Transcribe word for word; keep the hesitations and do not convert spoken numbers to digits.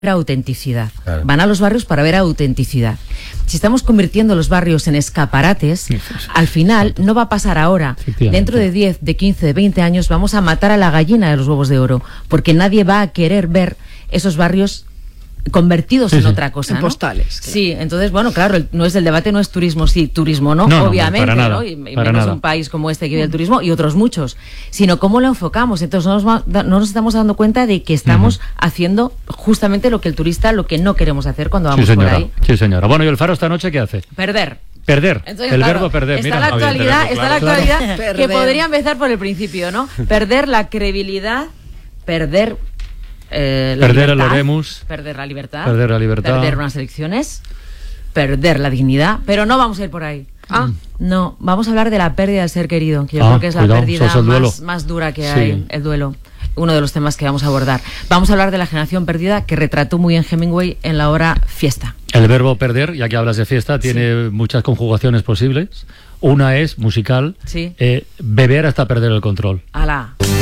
autenticidad. Claro. Van a los barrios para ver autenticidad. Si estamos convirtiendo los barrios en escaparates, Sí, sí, sí. al final no va a pasar ahora. Dentro de diez, de quince, de veinte años vamos a matar a la gallina de los huevos de oro, porque nadie va a querer ver esos barrios convertidos Sí, en sí. otra cosa, En ¿no? postales, claro. Sí, entonces, bueno, claro, el- no es el debate, no es turismo, sí, turismo no, No, no, obviamente, para nada, ¿no? Y, y para menos nada. un país como este que vive el turismo y otros muchos, sino cómo lo enfocamos. Entonces no nos, va- da- no nos estamos dando cuenta de que estamos Ujú. haciendo justamente lo que el turista, lo que no queremos hacer cuando vamos Sí, por señora. ahí. Sí, señora. Bueno, ¿y el Faro esta noche qué hace? Perder. Perder. Entonces, el claro, verbo perder. Está Mira, la Está bien actualidad, tenerlo está la claro. actualidad Claro. que Perder. podría empezar por el principio, ¿no? Perder la credibilidad, perder eh, la Perder el libertad, Oremus. perder la libertad, Perder la libertad. perder unas elecciones, perder la dignidad, pero no vamos a ir por ahí. Ah. No, vamos a hablar de la pérdida del ser querido, que yo Ah, creo que es la cuidado, pérdida eso es el duelo. más, más dura que Sí. hay, el duelo. Uno de los temas que vamos a abordar. Vamos a hablar de la generación perdida que retrató muy bien Hemingway en la obra Fiesta. El verbo perder, ya que hablas de fiesta, tiene muchas conjugaciones posibles. Una es musical, Sí. eh, beber hasta perder el control. ¡Hala!